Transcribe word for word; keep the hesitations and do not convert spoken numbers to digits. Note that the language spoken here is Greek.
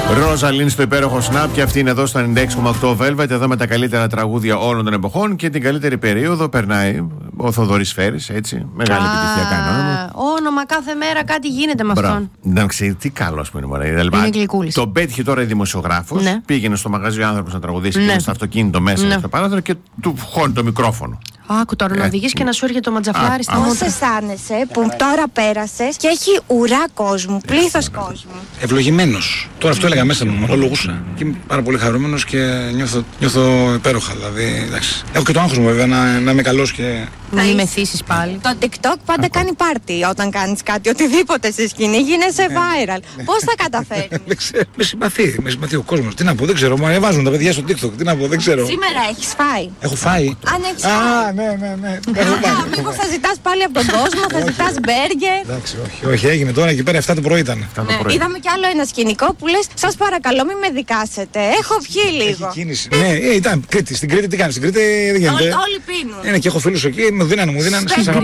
Ροζαλίν στο υπέροχο Snap, και αυτή είναι εδώ στο ενενήντα έξι κόμμα οκτώ Velvet, εδώ με τα καλύτερα τραγούδια όλων των εποχών, και την καλύτερη περίοδο περνάει ο Θοδωρής Φέρης, έτσι. Μεγάλη επιτυχία κάνει όνομα. Όνομα, κάθε μέρα κάτι γίνεται με αυτόν. Να ξέρει τι καλό που είναι, μωρέ. Είναι γλυκούλης. Το πέτυχε τώρα η δημοσιογράφος. Ναι. Πήγαινε στο μαγαζί ο άνθρωπος να τραγουδήσει, ναι. Πήγαινε στο αυτοκίνητο μέσα, ναι. Στο παράθυρο, και του χώνει το μικρόφωνο. Άκου τώρα να οδηγείς και να σου έρχεται το ματζαφλάρι στα μούτρα. Πώς αισθάνεσαι που τώρα πέρασες και έχει ουρά κόσμου, πλήθος κόσμου? Ευλογημένος. Τώρα αυτό έλεγα μέσα μου, μονολογούσα. Και είμαι πάρα πολύ χαρούμενος και νιώθω, νιώθω υπέροχα. Δηλαδή, εντάξει. Έχω και το άγχος μου βέβαια να, να είμαι καλός και. Να μην μεθύσεις πάλι. Το TikTok πάντα Άκου. κάνει πάρτι όταν κάνεις κάτι, οτιδήποτε σε σκηνή, γίνεσαι viral. Ναι. Πώς θα καταφέρνεις? Δεν ξέρω. Με συμπαθεί, με συμπαθεί ο κόσμος. Τι να πω, δεν ξέρω. Μου ανεβάζουν τα παιδιά στο TikTok. Τι να πω, δεν ξέρω. Σήμερα έχεις φάει? Έχω φάει. Αν έχεις φάει. Ναι, ναι, ναι. Μήπως θα ζητάς πάλι από τον κόσμο, θα ζητάς μπέργκερ? Εντάξει, όχι, όχι, έγινε τώρα εκεί πέρα, εφτά το πρωί ήταν. Ναι, είδαμε κι άλλο ένα σκηνικό που λες, σας παρακαλώ μην με δικάσετε, έχω βγει λίγο. Έχει κίνηση. Ναι, ήταν Κρήτη. Στην Κρήτη τι κάνεις? Στην Κρήτη δεν γίνεται. Όλοι πίνουν. Είναι και έχω φίλους εκεί, μου δίνανε, μου δίνανε.